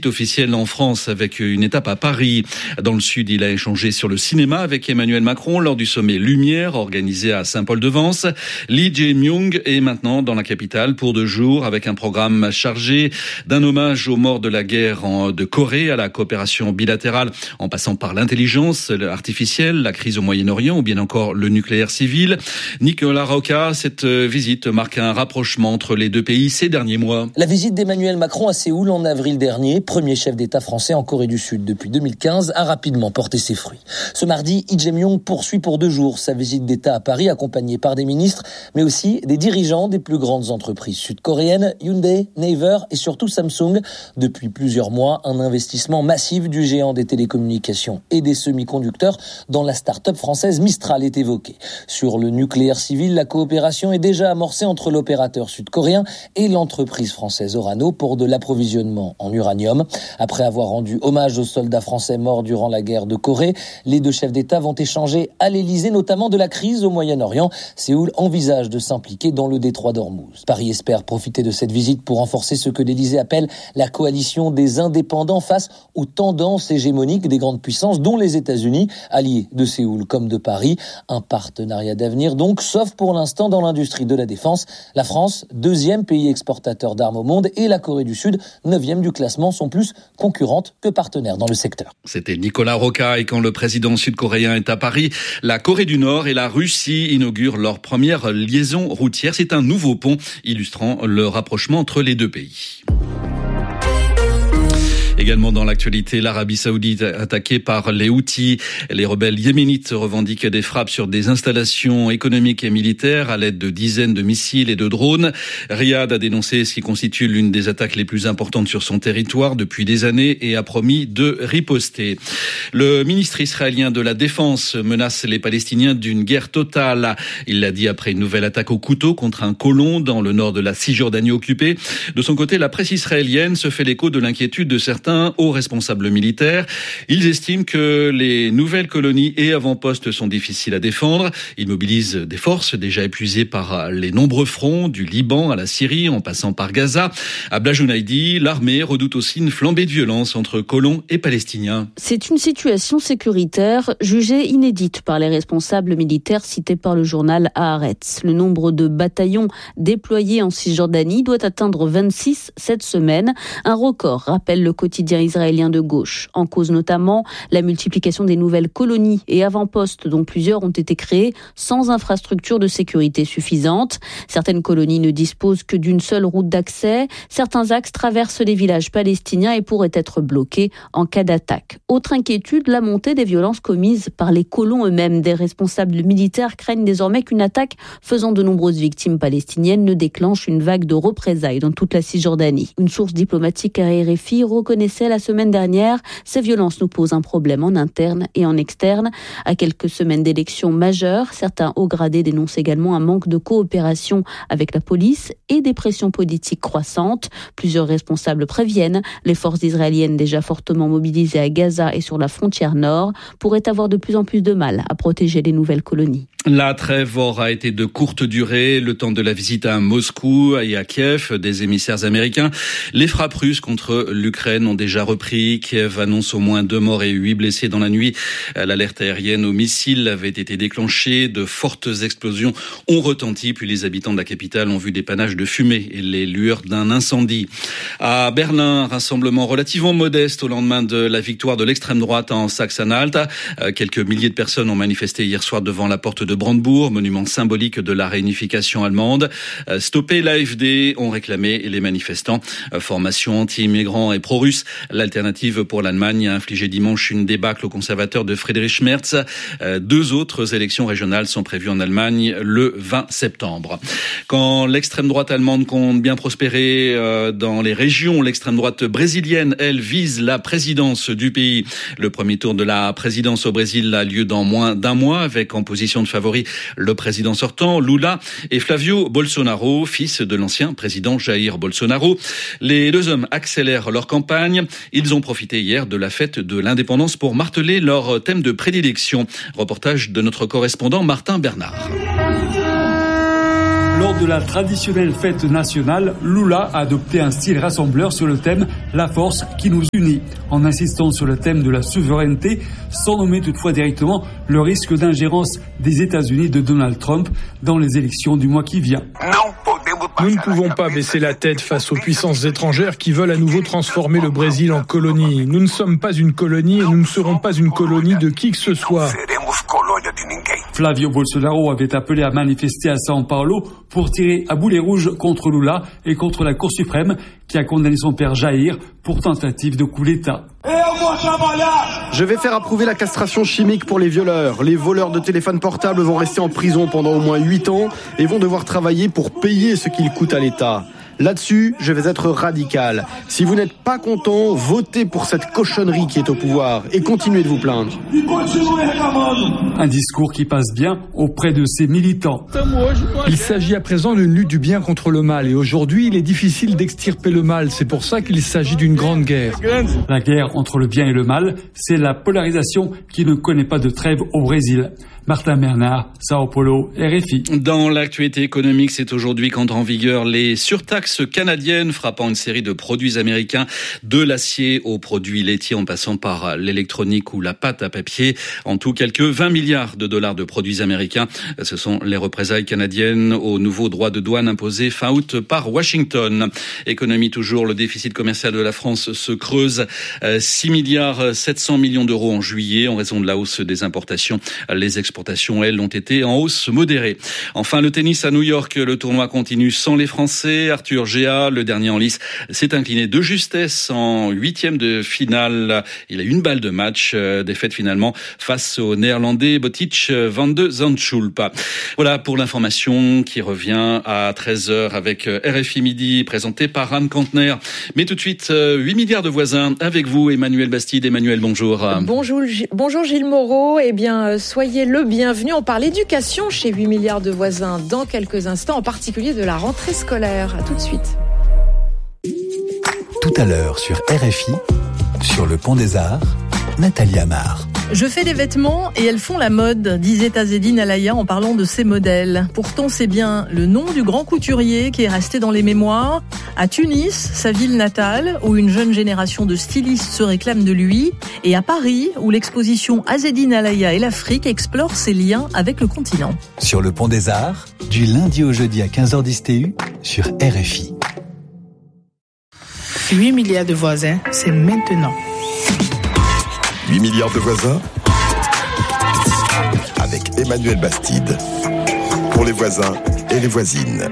visite officielle en France avec une étape à Paris. Dans le sud, il a échangé sur le cinéma avec Emmanuel Macron lors du sommet Lumière organisé à Saint-Paul-de-Vence. Lee Jae-myung est maintenant dans la capitale pour 2 jours avec un programme chargé d'un hommage aux morts de la guerre de Corée à la coopération bilatérale en passant par l'intelligence artificielle, la crise au Moyen-Orient ou bien encore le nucléaire civil. Nicolas Rocca, cette visite marque un rapprochement entre les 2 pays ces derniers mois. La visite d'Emmanuel Macron à Séoul en avril dernier, premier chef d'État français en Corée du Sud depuis 2015, a rapidement porté ses fruits. Ce mardi, Lee Jae-myung poursuit pour 2 jours sa visite d'État à Paris, accompagné par des ministres, mais aussi des dirigeants des plus grandes entreprises sud-coréennes, Hyundai, Naver et surtout Samsung. Depuis plusieurs mois, un investissement massif du géant des télécommunications et des semi-conducteurs dans la start-up française Mistral est évoqué. Sur le nucléaire civil, la coopération est déjà amorcée entre l'opérateur sud-coréen et l'entreprise française Orano pour de l'approvisionnement en uranium. Après avoir rendu hommage aux soldats français morts durant la guerre de Corée, les 2 chefs d'État vont échanger à l'Élysée, notamment de la crise au Moyen-Orient. Séoul envisage de s'impliquer dans le détroit d'Ormuz. Paris espère profiter de cette visite pour renforcer ce que l'Élysée appelle la coalition des indépendants face aux tendances hégémoniques des grandes puissances, dont les États-Unis, alliés de Séoul comme de Paris. Un partenariat d'avenir donc, sauf pour l'instant dans l'industrie de la défense. La France, 2e pays exportateur d'armes au monde, et la Corée du Sud, 9e du classement, sont plus concurrentes que partenaires dans le secteur. C'était Nicolas Rocca. Et quand le président sud-coréen est à Paris, la Corée du Nord et la Russie inaugurent leur première liaison routière. C'est un nouveau pont illustrant le rapprochement entre les 2 pays. Également dans l'actualité, l'Arabie Saoudite attaquée par les Houthis. Les rebelles yéménites revendiquent des frappes sur des installations économiques et militaires à l'aide de dizaines de missiles et de drones. Riyad a dénoncé ce qui constitue l'une des attaques les plus importantes sur son territoire depuis des années et a promis de riposter. Le ministre israélien de la Défense menace les Palestiniens d'une guerre totale. Il l'a dit après une nouvelle attaque au couteau contre un colon dans le nord de la Cisjordanie occupée. De son côté, la presse israélienne se fait l'écho de l'inquiétude de certains hauts responsables militaires. Ils estiment que les nouvelles colonies et avant-postes sont difficiles à défendre. Ils mobilisent des forces déjà épuisées par les nombreux fronts, du Liban à la Syrie en passant par Gaza. À Blajounaïdi, l'armée redoute aussi une flambée de violence entre colons et Palestiniens. C'est une situation sécuritaire jugée inédite par les responsables militaires cités par le journal Haaretz. Le nombre de bataillons déployés en Cisjordanie doit atteindre 26 cette semaine. Un record, rappelle le quotidien israélien de gauche. En cause notamment la multiplication des nouvelles colonies et avant-postes dont plusieurs ont été créés sans infrastructure de sécurité suffisante. Certaines colonies ne disposent que d'une seule route d'accès. Certains axes traversent les villages palestiniens et pourraient être bloqués en cas d'attaque. Autre inquiétude, la montée des violences commises par les colons eux-mêmes. Des responsables militaires craignent désormais qu'une attaque faisant de nombreuses victimes palestiniennes ne déclenche une vague de représailles dans toute la Cisjordanie. Une source diplomatique à RFI reconnaissait la semaine dernière, ces violences nous posent un problème en interne et en externe. À quelques semaines d'élections majeures, certains hauts gradés dénoncent également un manque de coopération avec la police et des pressions politiques croissantes. Plusieurs responsables préviennent, les forces israéliennes déjà fortement mobilisées à Gaza et sur la frontière nord pourraient avoir de plus en plus de mal à protéger les nouvelles colonies. La trêve aura été de courte durée, le temps de la visite à Moscou et à Kiev des émissaires américains. Les frappes russes contre l'Ukraine ont déjà repris. Kiev annonce au moins 2 morts et 8 blessés dans la nuit. L'alerte aérienne aux missiles avait été déclenchée. De fortes explosions ont retenti, puis les habitants de la capitale ont vu des panaches de fumée et les lueurs d'un incendie. À Berlin, rassemblement relativement modeste au lendemain de la victoire de l'extrême droite en Saxe-Anhalt. Quelques milliers de personnes ont manifesté hier soir devant la porte de Brandebourg, monument symbolique de la réunification allemande. Stopper l'AfD ont réclamé les manifestants. Formation anti-immigrants et pro-russe. L'alternative pour l'Allemagne a infligé dimanche une débâcle aux conservateurs de Friedrich Merz. 2 autres élections régionales sont prévues en Allemagne le 20 septembre. Quand l'extrême droite allemande compte bien prospérer dans les régions, l'extrême droite brésilienne, elle, vise la présidence du pays. Le premier tour de la présidence au Brésil a lieu dans moins d'1 mois avec en position de favori le président sortant, Lula, et Flavio Bolsonaro, fils de l'ancien président Jair Bolsonaro. Les 2 hommes accélèrent leur campagne. Ils ont profité hier de la fête de l'indépendance pour marteler leur thème de prédilection. Reportage de notre correspondant Martin Bernard. Lors de la traditionnelle fête nationale, Lula a adopté un style rassembleur sur le thème « La force qui nous unit », en insistant sur le thème de la souveraineté, sans nommer toutefois directement le risque d'ingérence des États-Unis de Donald Trump dans les élections du mois qui vient. Nous ne pouvons pas baisser la tête face aux puissances étrangères qui veulent à nouveau transformer le Brésil en colonie. Nous ne sommes pas une colonie et nous ne serons pas une colonie de qui que ce soit. Flavio Bolsonaro avait appelé à manifester à São Paulo pour tirer à boulet rouge contre Lula et contre la Cour suprême qui a condamné son père Jair pour tentative de coup d'État. Je vais faire approuver la castration chimique pour les violeurs. Les voleurs de téléphones portables vont rester en prison pendant au moins 8 ans et vont devoir travailler pour payer ce qu'ils coûtent à l'État. Là-dessus, je vais être radical. Si vous n'êtes pas content, votez pour cette cochonnerie qui est au pouvoir et continuez de vous plaindre. Un discours qui passe bien auprès de ses militants. Il s'agit à présent d'une lutte du bien contre le mal et aujourd'hui, il est difficile d'extirper le mal. C'est pour ça qu'il s'agit d'une grande guerre. La guerre entre le bien et le mal, c'est la polarisation qui ne connaît pas de trêve au Brésil. Martin Bernard, Sao Paulo, RFI. Dans l'actualité économique, c'est aujourd'hui qu'entrent en vigueur les surtaxes canadiennes frappant une série de produits américains, de l'acier aux produits laitiers en passant par l'électronique ou la pâte à papier. En tout, quelques 20 milliards de dollars de produits américains. Ce sont les représailles canadiennes aux nouveaux droits de douane imposés fin août par Washington. Économie toujours, le déficit commercial de la France se creuse. 6 milliards 700 millions d'euros en juillet en raison de la hausse des importations. Les exportations, elles, ont été en hausse modérée. Enfin, le tennis à New York, le tournoi continue sans les Français. Arthur Gea, le dernier en lice, s'est incliné de justesse en 8e de finale. Il a une balle de match, défaite finalement face au Néerlandais Botic van de Zandschulp. Voilà pour l'information qui revient à 13h avec RFI Midi, présenté par Anne Kantner. Mais tout de suite, 8 milliards de voisins avec vous, Emmanuel Bastide. Emmanuel, bonjour. Bonjour Gilles Moreau. Eh bien, soyez le bienvenu. On parle éducation chez 8 milliards de voisins dans quelques instants, en particulier de la rentrée scolaire. À tout de suite. Tout à l'heure sur RFI, sur le Pont des Arts, Nathalie Amar. Je fais des vêtements et elles font la mode, disait Azzedine Alaïa en parlant de ses modèles. Pourtant, c'est bien le nom du grand couturier qui est resté dans les mémoires. À Tunis, sa ville natale, où une jeune génération de stylistes se réclame de lui. Et à Paris, où l'exposition Azzedine Alaïa et l'Afrique explore ses liens avec le continent. Sur le Pont des Arts, du lundi au jeudi à 15h10 TU, sur RFI. 8 milliards de voisins, c'est maintenant. 8 milliards de voisins avec Emmanuel Bastide pour les voisins et les voisines.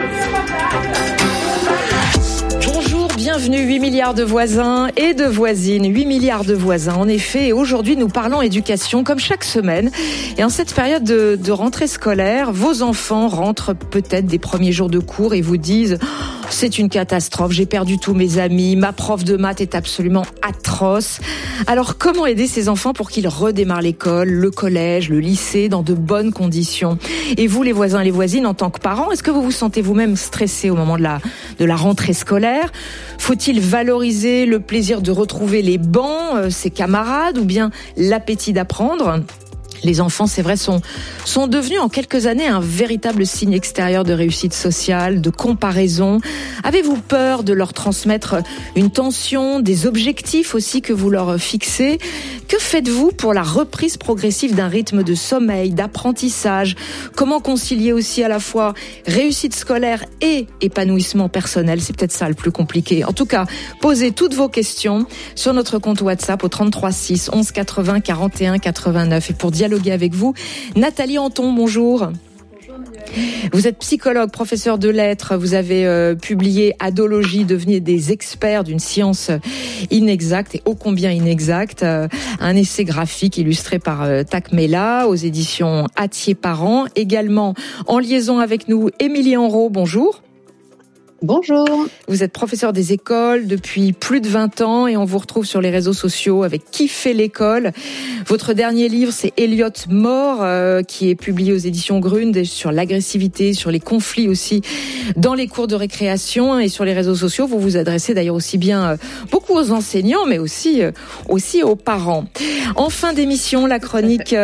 Bienvenue, 8 milliards de voisins et de voisines. 8 milliards de voisins, en effet. Et aujourd'hui, nous parlons éducation, comme chaque semaine. Et en cette période de rentrée scolaire, vos enfants rentrent peut-être des premiers jours de cours et vous disent « C'est une catastrophe, j'ai perdu tous mes amis, ma prof de maths est absolument atroce ». Alors, comment aider ces enfants pour qu'ils redémarrent l'école, le collège, le lycée dans de bonnes conditions? Et vous, les voisins et les voisines, en tant que parents, est-ce que vous vous sentez vous-même stressé au moment de la rentrée scolaire? Faut-il valoriser le plaisir de retrouver les bancs, ses camarades, ou bien l'appétit d'apprendre? Les enfants, c'est vrai, sont devenus en quelques années un véritable signe extérieur de réussite sociale, de comparaison. Avez-vous peur de leur transmettre une tension, des objectifs aussi que vous leur fixez? Que faites-vous pour la reprise progressive d'un rythme de sommeil, d'apprentissage? Comment concilier aussi à la fois réussite scolaire et épanouissement personnel? C'est peut-être ça le plus compliqué. En tout cas, posez toutes vos questions sur notre compte WhatsApp au 33 6 11 80 41 89. Et pour dialoguer avec vous, Nathalie Anton, bonjour. Vous êtes psychologue, professeur de lettres, vous avez publié Adologie, devenez des experts d'une science inexacte et ô combien inexacte, un essai graphique illustré par Takmela aux éditions Hatier-Parents. Également en liaison avec nous, Émilie Enrault, bonjour. Bonjour. Vous êtes professeur des écoles depuis plus de 20 ans et on vous retrouve sur les réseaux sociaux avec Qui fait l'école. Votre dernier livre, c'est Elliot Mort, qui est publié aux éditions Grund, sur l'agressivité, sur les conflits aussi dans les cours de récréation. Et sur les réseaux sociaux, vous vous adressez d'ailleurs aussi bien beaucoup aux enseignants, mais aussi aux parents. En fin d'émission, la chronique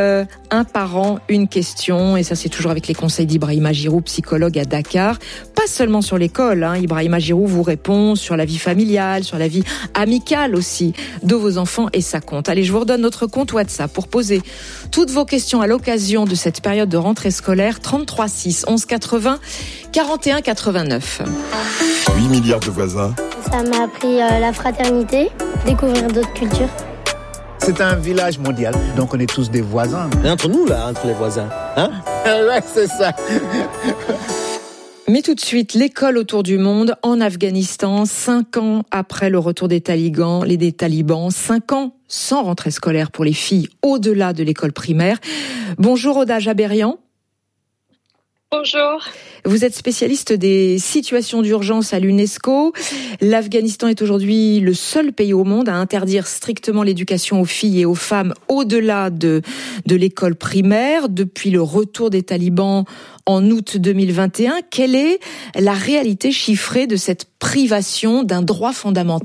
un parent, une question. Et ça, c'est toujours avec les conseils d'Ibrahima Giroud, psychologue à Dakar. Pas seulement sur l'école. Ibrahima Giroud vous répond sur la vie familiale, sur la vie amicale aussi de vos enfants et ça compte. Allez, je vous redonne notre compte WhatsApp pour poser toutes vos questions à l'occasion de cette période de rentrée scolaire. 33 6 11 80 41 89. 8 milliards de voisins. Ça m'a appris la fraternité, découvrir d'autres cultures. C'est un village mondial, donc on est tous des voisins. Et entre nous, là, entre les voisins, hein? Ouais, c'est ça. Mais tout de suite, l'école autour du monde, en Afghanistan, 5 ans après le retour des talibans, 5 ans sans rentrée scolaire pour les filles au-delà de l'école primaire. Bonjour Oda Jaberian. Bonjour. Vous êtes spécialiste des situations d'urgence à l'UNESCO. L'Afghanistan est aujourd'hui le seul pays au monde à interdire strictement l'éducation aux filles et aux femmes au-delà de l'école primaire. Depuis le retour des talibans en août 2021, quelle est la réalité chiffrée de cette privation d'un droit fondamental ?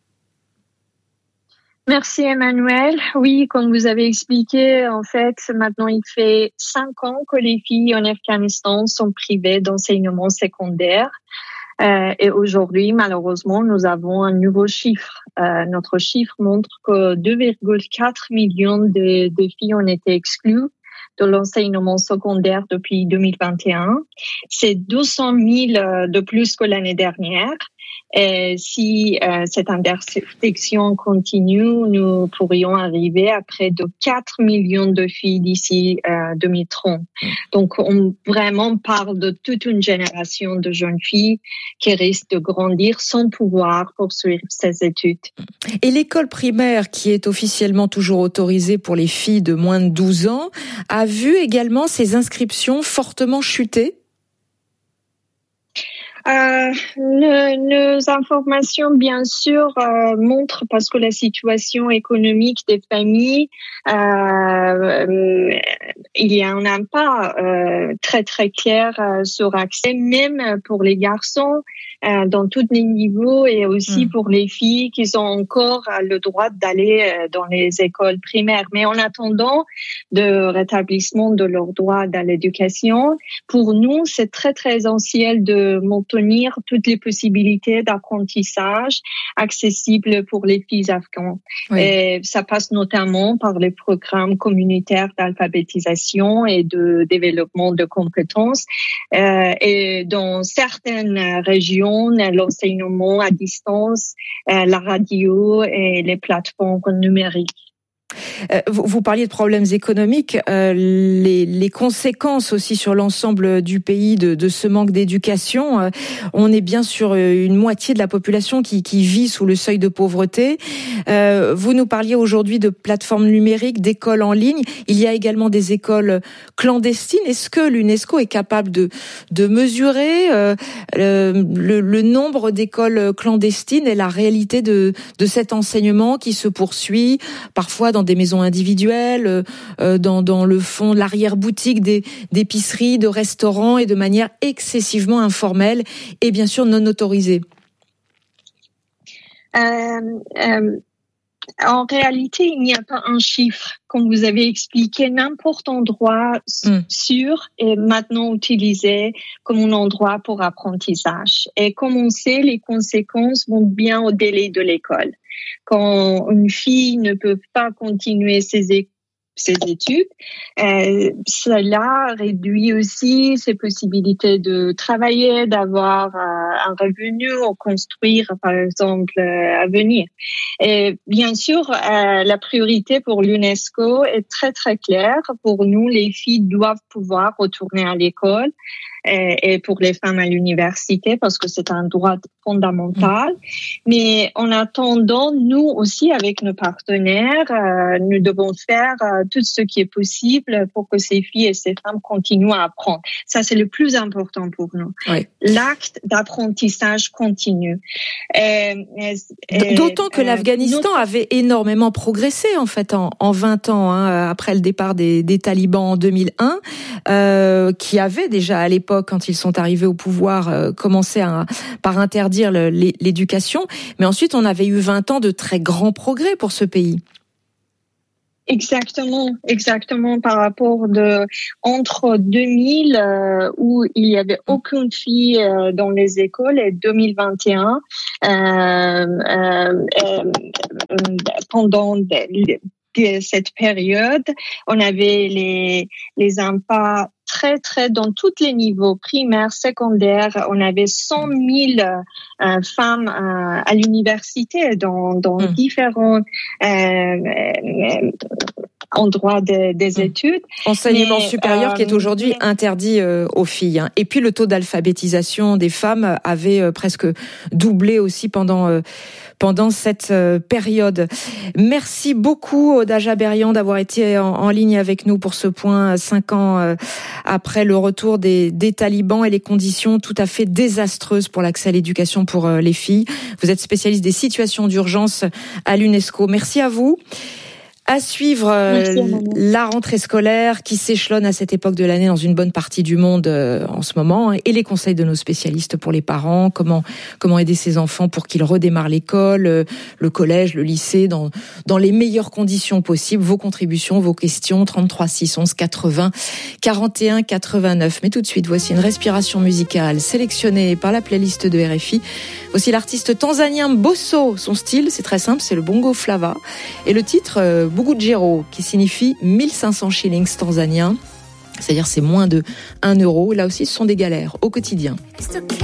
Merci Emmanuel. Oui, comme vous avez expliqué, en fait, maintenant il fait 5 ans que les filles en Afghanistan sont privées d'enseignement secondaire. Et aujourd'hui, malheureusement, nous avons un nouveau chiffre. Notre chiffre montre que 2,4 millions de filles ont été exclues de l'enseignement secondaire depuis 2021. C'est 200 000 de plus que l'année dernière. Et si cette intersection continue, nous pourrions arriver à près de 4 millions de filles d'ici 2030. Donc, on vraiment parle de toute une génération de jeunes filles qui risquent de grandir sans pouvoir poursuivre ses études. Et l'école primaire, qui est officiellement toujours autorisée pour les filles de moins de 12 ans, a vu également ses inscriptions fortement chuter? Nos informations, bien sûr, montrent, parce que la situation économique des familles, il y en a pas très très clair sur l'accès, même pour les garçons dans tous les niveaux, et aussi pour les filles qui ont encore le droit d'aller dans les écoles primaires. Mais en attendant de rétablissement de leur droit à l'éducation, pour nous, c'est très très essentiel de maintenir toutes les possibilités d'apprentissage accessibles pour les filles afghanes. Oui. Et ça passe notamment par les programmes communautaires d'alphabétisation et de développement de compétences. Et dans certaines régions, l'enseignement à distance, la radio et les plateformes numériques. Vous parliez de problèmes économiques, les conséquences aussi sur l'ensemble du pays de ce manque d'éducation. On est bien sur une moitié de la population qui vit sous le seuil de pauvreté. Vous nous parliez aujourd'hui de plateformes numériques, d'écoles en ligne. Il y a également des écoles clandestines. Est-ce que l'UNESCO est capable de mesurer le nombre d'écoles clandestines et la réalité de cet enseignement qui se poursuit parfois dans des maisons individuelles, dans le fond, l'arrière-boutique d'épiceries, de restaurants et de manière excessivement informelle et bien sûr non autorisée? En réalité, il n'y a pas un chiffre. Comme vous avez expliqué, n'importe endroit sûr est maintenant utilisé comme un endroit pour apprentissage. Et comme on sait, les conséquences vont bien au délai de l'école. Quand une fille ne peut pas continuer ses études, cela réduit aussi ses possibilités de travailler, d'avoir un revenu ou construire, par exemple, à venir. Et bien sûr, la priorité pour l'UNESCO est très très claire. Pour nous, les filles doivent pouvoir retourner à l'école. Et pour les femmes à l'université, parce que c'est un droit fondamental. Mais en attendant, nous aussi, avec nos partenaires, nous devons faire tout ce qui est possible pour que ces filles et ces femmes continuent à apprendre. Ça, c'est le plus important pour nous. Oui. L'acte d'apprentissage continue. D'autant que l'Afghanistan avait énormément progressé, en fait, en 20 ans, après le départ des talibans en 2001, qui avaient déjà, à l'époque, quand ils sont arrivés au pouvoir, commencé par interdire l'éducation. Mais ensuite, on avait eu 20 ans de très grands progrès pour ce pays. Exactement par rapport entre 2000 où il y avait aucune fille dans les écoles et 2021 pendant cette période, on avait les impacts très dans tous les niveaux, primaires, secondaires. On avait 100 000 femmes à l'université dans différents endroits des études. Enseignement supérieur qui est aujourd'hui interdit aux filles. Et puis le taux d'alphabétisation des femmes avait presque doublé aussi pendant cette période. Merci beaucoup Daja Berian d'avoir été en ligne avec nous pour ce point 5 ans après le retour des talibans et les conditions tout à fait désastreuses pour l'accès à l'éducation pour les filles. Vous êtes spécialiste des situations d'urgence à l'UNESCO. Merci à vous. À suivre la rentrée scolaire qui s'échelonne à cette époque de l'année dans une bonne partie du monde en ce moment, et les conseils de nos spécialistes pour les parents, comment aider ses enfants pour qu'ils redémarrent l'école, le collège, le lycée dans les meilleures conditions possibles. Vos contributions, vos questions, 33 611 80 41 89. Mais tout de suite, voici une respiration musicale sélectionnée par la playlist de RFI. Voici l'artiste tanzanien Bosso. Son style, c'est très simple, c'est le bongo flava. Et le titre, Bugujero, qui signifie 1500 shillings tanzaniens. C'est-à-dire c'est moins de 1 euro. Là aussi, ce sont des galères au quotidien.